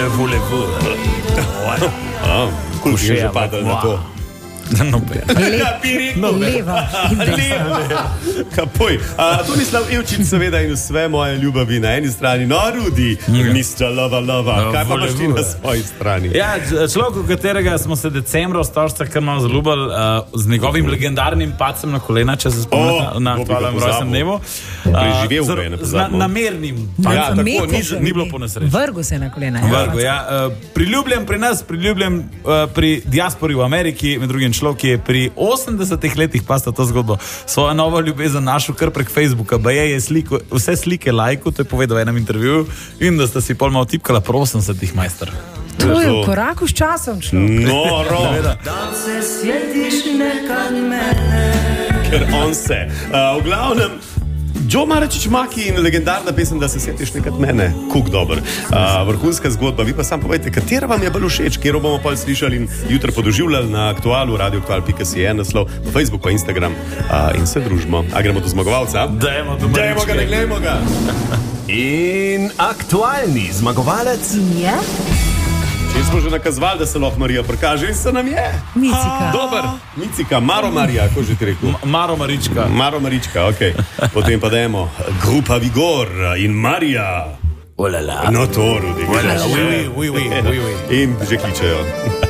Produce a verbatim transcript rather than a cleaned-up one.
voulez-vous? Ah, koliko je že padalo na to? Noben. Leva. Kapoj. Tomislav Ivčič seveda in vse moje ljubavi na eni strani. No, Rudi, mister Lova Lova. Kaj pa imaš ti na svoji strani? Ja, človek, v katerega smo se decembra staršta kar malo zaljubili, uh, z njegovim legendarnim padcem na kolena, če se spomnite, oh, na hvalem rojstnem dnevu. Preživel uh, je, ne pozabimo. Na, namernim. Ja, tako, ni, ni bilo po nesreči. Vrgu se na kolena. Vrgu, ja. Uh, priljubljen pri nas, priljubljen uh, pri diaspori v Ameriki, med drugim človek, ki je pri osemdesetih letih, pa sta to zgodbo, svojo novo ljubezen našel kar prek Facebooka, baje je sliko, vse slike lajku, to je povedal v enem intervjuju, in da sta si pol malo tipkala pro osemdesetih majster. To je v koraku s časom, človek. Noro. Da se sjetiš nekad mene. Ker on se. Uh, v glavnem, Joe Maračić Maki in legendarna pesem, da se sjetiš nekad mene. Kuk dober. Uh, vrhunska zgodba. Vi pa sam povejte, katera vam je bolj všeč, kjer bomo pa slišali in jutro podoživljali na aktualu, radioaktual pika si je naslov, po Facebook, pa Instagram uh, in se družimo. A gremo do zmagovalca? Dajmo do Maričke. Dajmo ga, ne glejmo ga. In aktualni zmagovalec je... Če smo že nakazovali, da se lahko Marija prikaže in se nam je. Micika. Dober. Micika, Maro Marija, kako že ti rekel? M- Maro Marička. Maro Marička, okej. Okay. Potem pa dajmo Grupa Vigor in Marija. Olala. No to, Rudi. Olala, oui, oui, oui, oui, oui. In že kličejo.